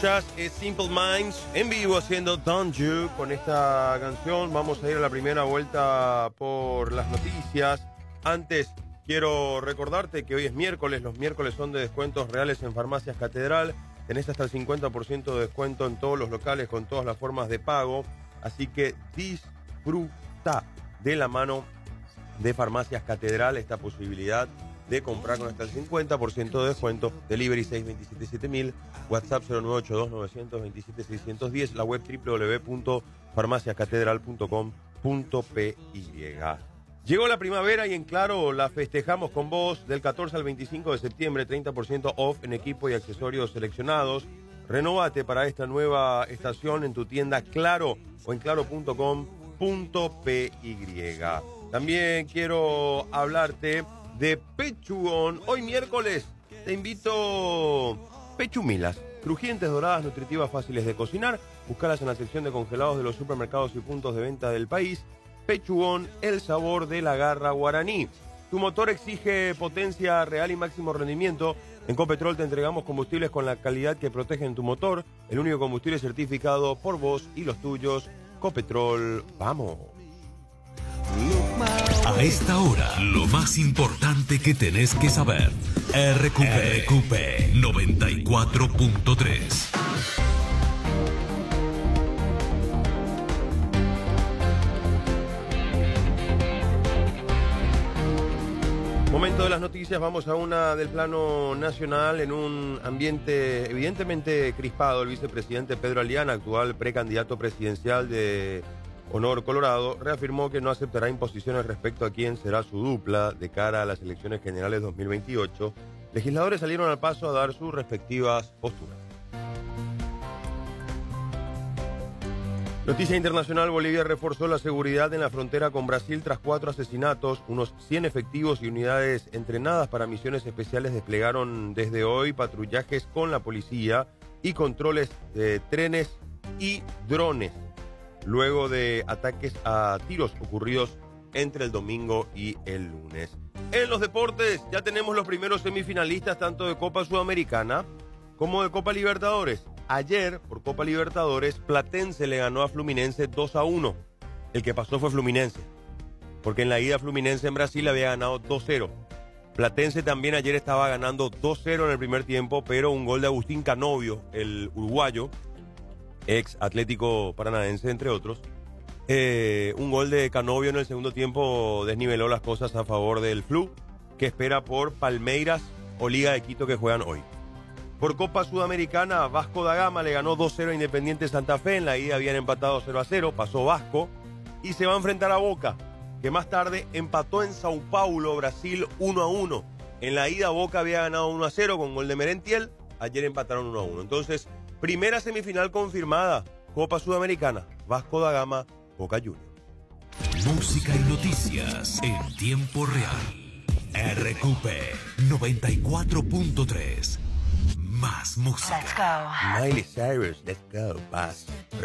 escuchás es Simple Minds en vivo haciendo Don't You. Con esta canción vamos a ir a la primera vuelta por las noticias. Antes quiero recordarte que hoy es miércoles. Los miércoles son de descuentos reales en Farmacias Catedral. Tenés hasta el 50% de descuento en todos los locales con todas las formas de pago. Así que disfruta de la mano de Farmacias Catedral esta posibilidad de comprar con hasta el 50% de descuento. Delivery 627-7000, WhatsApp 0982-927-610, la web www.farmaciascatedral.com.py. Llegó la primavera y en Claro la festejamos con vos. Del 14 al 25 de septiembre, 30% off en equipo y accesorios seleccionados. Renovate para esta nueva estación en tu tienda Claro o en claro.com.py. También quiero hablarte de Pechugón. Hoy miércoles te invito pechumilas, crujientes, doradas, nutritivas, fáciles de cocinar. Búscalas en la sección de congelados de los supermercados y puntos de venta del país. Pechugón, el sabor de la garra guaraní. Tu motor exige potencia real y máximo rendimiento. En Copetrol te entregamos combustibles con la calidad que protegen tu motor. El único combustible certificado por vos y los tuyos. Copetrol, vamos. A esta hora, lo más importante que tenés que saber. RQP 94.3. Momento de las noticias, vamos a una del plano nacional. En un ambiente evidentemente crispado, el vicepresidente Pedro Aliana, actual precandidato presidencial de Honor Colorado, reafirmó que no aceptará imposiciones respecto a quién será su dupla de cara a las elecciones generales 2028. Legisladores salieron al paso a dar sus respectivas posturas. Noticia internacional: Bolivia reforzó la seguridad en la frontera con Brasil tras 4 asesinatos. Unos 100 efectivos y unidades entrenadas para misiones especiales desplegaron desde hoy patrullajes con la policía y controles de trenes y drones, luego de ataques a tiros ocurridos entre el domingo y el lunes. En los deportes ya tenemos los primeros semifinalistas tanto de Copa Sudamericana como de Copa Libertadores. Ayer, por Copa Libertadores, Platense le ganó a Fluminense 2-1. El que pasó fue Fluminense, porque en la ida Fluminense en Brasil había ganado 2-0. Platense también ayer estaba ganando 2-0 en el primer tiempo, pero un gol de Agustín Canovio, el uruguayo, ex Atlético Paranaense, entre otros. Un gol de Canovio en el segundo tiempo desniveló las cosas a favor del Flu, que espera por Palmeiras o Liga de Quito, que juegan hoy. Por Copa Sudamericana, Vasco da Gama le ganó 2-0 a Independiente Santa Fe. En la ida habían empatado 0-0, pasó Vasco y se va a enfrentar a Boca, que más tarde empató en Sao Paulo, Brasil, 1-1. En la ida Boca había ganado 1-0 con gol de Merentiel, ayer empataron 1-1. Entonces, primera semifinal confirmada, Copa Sudamericana, Vasco da Gama, Boca Juniors. Música y noticias en tiempo real. RQP 94.3. Más música. Let's go. Miley Cyrus, let's go, paz.